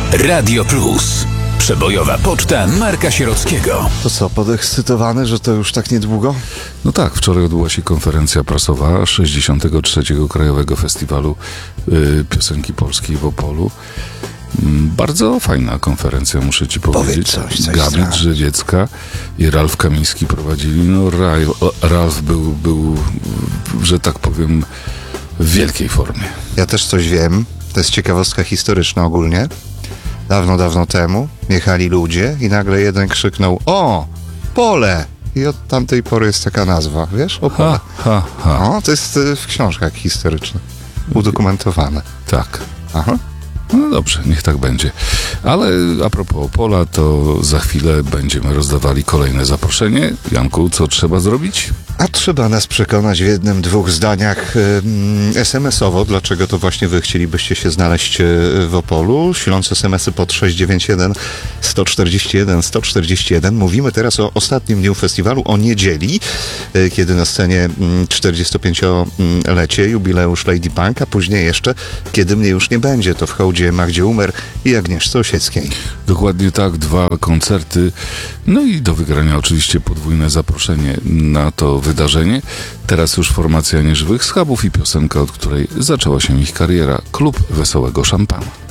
Radio Plus. Przebojowa poczta Marka Sierockiego. To co, podekscytowany, że to już tak niedługo? No tak, wczoraj odbyła się konferencja prasowa 63. Krajowego Festiwalu Piosenki Polskiej w Opolu. Bardzo fajna konferencja, muszę ci powiedzieć. Coś Gabryś Żywiecka i Ralf Kamiński prowadzili. No Ralf był, że tak powiem, w wielkiej formie. Ja też coś wiem. To jest ciekawostka historyczna ogólnie. Dawno temu jechali ludzie i nagle jeden krzyknął: o, pole! I od tamtej pory jest taka nazwa, wiesz? Opole. No, to jest w książkach historycznych udokumentowane. Tak. Aha. No dobrze, niech tak będzie. Ale a propos Opola, to za chwilę będziemy rozdawali kolejne zaproszenie. Janku, co trzeba zrobić? A trzeba nas przekonać w jednym, dwóch zdaniach SMS-owo, dlaczego to właśnie wy chcielibyście się znaleźć w Opolu. Siląc SMS-y pod 691 141 141. Mówimy teraz o ostatnim dniu festiwalu, o niedzieli, kiedy na scenie 45-lecie, jubileusz Lady Punk, a później jeszcze, kiedy mnie już nie będzie, to w hołdzie Magdzie Umer i Agnieszce Osieckiej. Dokładnie tak, 2 koncerty, no i do wygrania oczywiście podwójne zaproszenie na to wydarzenie. Teraz już formacja Nieżywych Schabów i piosenka, od której zaczęła się ich kariera, Klub Wesołego Szampana.